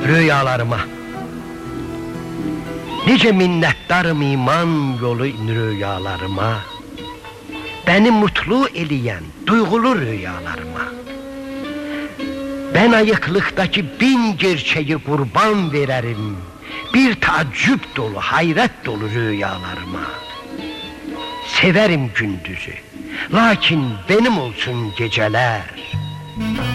rüyalarıma. Necə minnətdarım iman yolu rüyalarıma, beni mutlu eləyən duyğulu rüyalarıma. Ben ayıklıktaki bin gerçeği kurban vererim, bir tacüp dolu, hayret dolu rüyalarıma. Severim gündüzü, lakin benim olsun geceler.